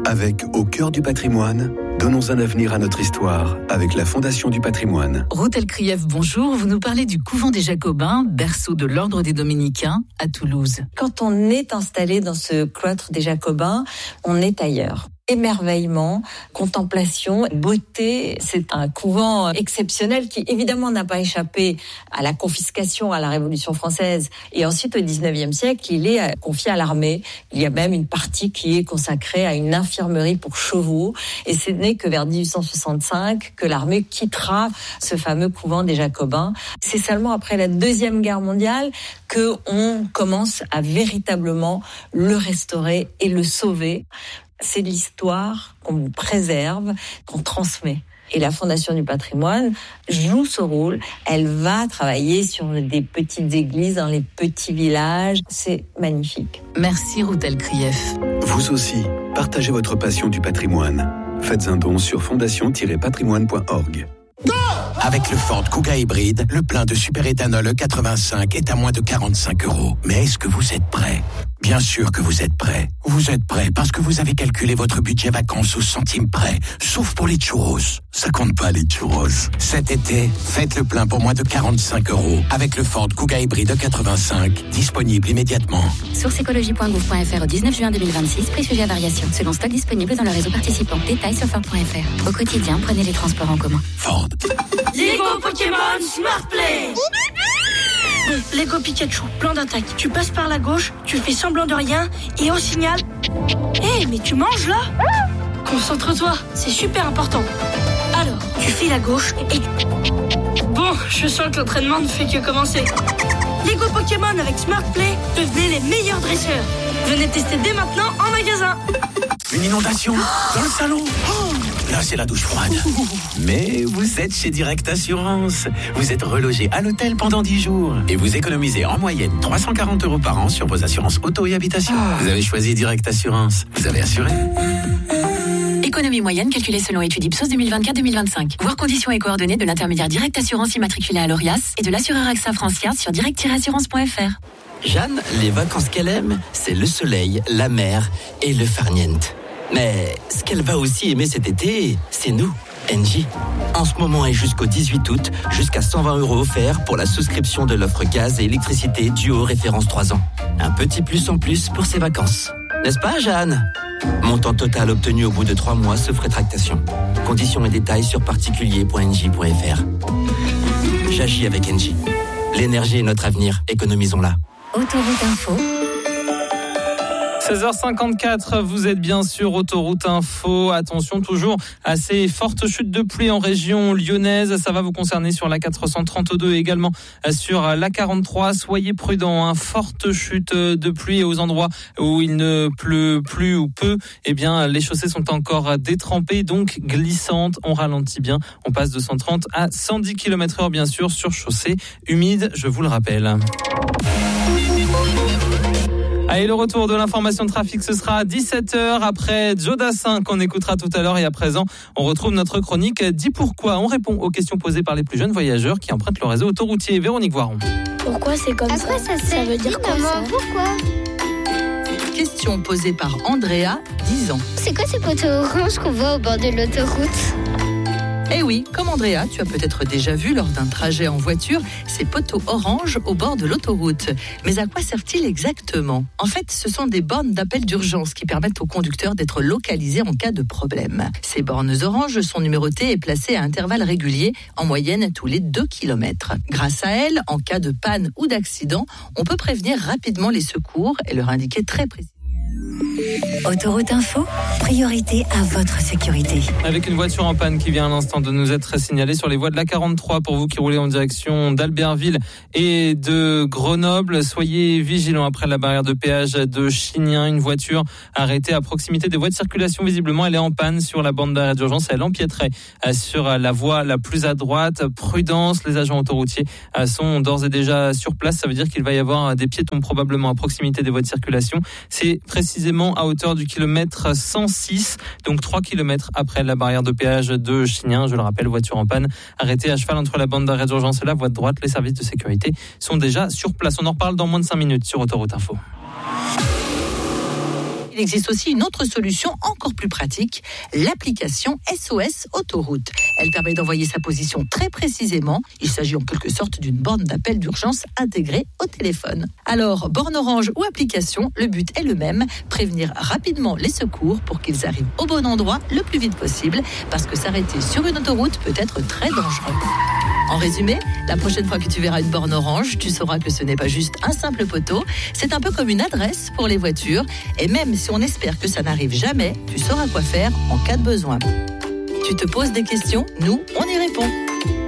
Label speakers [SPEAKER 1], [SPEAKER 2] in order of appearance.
[SPEAKER 1] Avec Au cœur du patrimoine, donnons un avenir à notre histoire avec la Fondation du patrimoine.
[SPEAKER 2] Ruth Elkrief, bonjour. Vous nous parlez du couvent des Jacobins, berceau de l'ordre des Dominicains à Toulouse.
[SPEAKER 3] Quand on est installé dans ce cloître des Jacobins, on est ailleurs. Émerveillement, contemplation, beauté. C'est un couvent exceptionnel qui évidemment n'a pas échappé à la confiscation à la Révolution française. Et ensuite, au XIXe siècle, il est confié à l'armée. Il y a même une partie qui est consacrée à une infirmerie pour chevaux. Et ce n'est que vers 1865 que l'armée quittera ce fameux couvent des Jacobins. C'est seulement après la Deuxième Guerre mondiale qu'on commence à véritablement le restaurer et le sauver. C'est l'histoire qu'on préserve, qu'on transmet. Et la Fondation du patrimoine joue ce rôle. Elle va travailler sur des petites églises dans les petits villages. C'est magnifique.
[SPEAKER 2] Merci Ruth Elkrief.
[SPEAKER 1] Vous aussi, partagez votre passion du patrimoine. Faites un don sur fondation-patrimoine.org.
[SPEAKER 4] Avec le Ford Kuga hybride, le plein de superéthanol E85 est à moins de 45 €. Mais est-ce que vous êtes prêts ? Bien sûr que vous êtes prêts. Vous êtes prêts parce que vous avez calculé votre budget vacances au centime près, sauf pour les churros. Ça compte pas les churros. Cet été, faites le plein pour moins de 45 € avec le Ford Kuga hybride E85, disponible immédiatement.
[SPEAKER 5] Source écologie.gouv.fr au 19 juin 2026, prix sujet à variation, selon stock disponible dans le réseau participant. Détails sur Ford.fr. Au quotidien, prenez les transports en commun.
[SPEAKER 4] Ford.
[SPEAKER 6] Lego Pokémon Smart Play. Lego Pikachu, plan d'attaque. Tu passes par la gauche, tu fais semblant de rien et on signale. Hé, mais tu manges là ? Concentre-toi, c'est super important. Alors, tu files à gauche et... Bon, je sens que l'entraînement ne fait que commencer. Lego Pokémon avec Smart Play, devenez les meilleurs dresseurs. Venez tester dès maintenant en magasin.
[SPEAKER 4] Une inondation dans le salon. Là, c'est la douche froide. Mais vous êtes chez Direct Assurance. Vous êtes relogé à l'hôtel pendant 10 jours. Et vous économisez en moyenne 340 € par an sur vos assurances auto et habitation. Vous avez choisi Direct Assurance. Vous avez assuré.
[SPEAKER 5] Économie moyenne calculée selon étude Ipsos 2024-2025. Voir conditions et coordonnées de l'intermédiaire Direct Assurance immatriculé à l'ORIAS et de l'assureur AXA Francia sur direct-assurance.fr.
[SPEAKER 7] Jeanne, les vacances qu'elle aime, c'est le soleil, la mer et le farniente. Mais ce qu'elle va aussi aimer cet été, c'est nous, Engie. En ce moment et jusqu'au 18 août, jusqu'à 120 € offerts pour la souscription de l'offre gaz et électricité duo référence 3 ans. Un petit plus en plus pour ses vacances. N'est-ce pas, Jeanne ? Montant total obtenu au bout de 3 mois sauf rétractation. Conditions et détails sur particulier.engie.fr. J'agis avec Engie. L'énergie est notre avenir, économisons-la.
[SPEAKER 5] Autoroute Info.
[SPEAKER 8] 16h54, vous êtes bien sur Autoroute Info. Attention, toujours à ces fortes chutes de pluie en région lyonnaise. Ça va vous concerner sur la 432 et également sur la 43. Soyez prudents, forte chute de pluie et aux endroits où il ne pleut plus ou peu, eh bien, les chaussées sont encore détrempées, donc glissantes. On ralentit bien. On passe de 130 à 110 km/h, bien sûr, sur chaussée humide, je vous le rappelle. Allez, le retour de l'information de trafic, ce sera à 17h après Joe Dassin qu'on écoutera tout à l'heure. Et à présent, on retrouve notre chronique Dis pourquoi. On répond aux questions posées par les plus jeunes voyageurs qui empruntent le réseau autoroutier. Véronique Voiron.
[SPEAKER 9] Pourquoi c'est comme ça ? Ça veut dire quoi ça ? Pourquoi ?
[SPEAKER 2] Question posée par Andrea, 10 ans.
[SPEAKER 9] C'est quoi ces poteaux oranges qu'on voit au bord de l'autoroute ?
[SPEAKER 2] Eh oui, comme Andrea, tu as peut-être déjà vu lors d'un trajet en voiture ces poteaux oranges au bord de l'autoroute. Mais à quoi servent-ils exactement ? En fait, ce sont des bornes d'appel d'urgence qui permettent aux conducteurs d'être localisés en cas de problème. Ces bornes oranges sont numérotées et placées à intervalles réguliers, en moyenne tous les 2 km. Grâce à elles, en cas de panne ou d'accident, on peut prévenir rapidement les secours et leur indiquer très précisément.
[SPEAKER 5] Autoroute Info, priorité à votre sécurité.
[SPEAKER 8] Avec une voiture en panne qui vient à l'instant de nous être signalée sur les voies de la 43 pour vous qui roulez en direction d'Albertville et de Grenoble. Soyez vigilants après la barrière de péage de Chignin. Une voiture arrêtée à proximité des voies de circulation. Visiblement, elle est en panne sur la bande d'arrêt d'urgence. Elle empiéterait sur la voie la plus à droite. Prudence, les agents autoroutiers sont d'ores et déjà sur place. Ça veut dire qu'il va y avoir des piétons probablement à proximité des voies de circulation. C'est précisément à hauteur du kilomètre 106, donc 3 km après la barrière de péage de Chignin. Je le rappelle, voiture en panne, arrêtée à cheval entre la bande d'arrêt d'urgence et la voie de droite. Les services de sécurité sont déjà sur place. On en reparle dans moins de 5 minutes sur Autoroute Info.
[SPEAKER 2] Il existe aussi une autre solution encore plus pratique, l'application SOS Autoroute. Elle permet d'envoyer sa position très précisément. Il s'agit en quelque sorte d'une borne d'appel d'urgence intégrée au téléphone. Alors, borne Orange ou application, le but est le même, prévenir rapidement les secours pour qu'ils arrivent au bon endroit le plus vite possible, parce que s'arrêter sur une autoroute peut être très dangereux. En résumé, la prochaine fois que tu verras une borne Orange, tu sauras que ce n'est pas juste un simple poteau, c'est un peu comme une adresse pour les voitures. Et même si on espère que ça n'arrive jamais, tu sauras quoi faire en cas de besoin. Tu te poses des questions, nous, on y répond.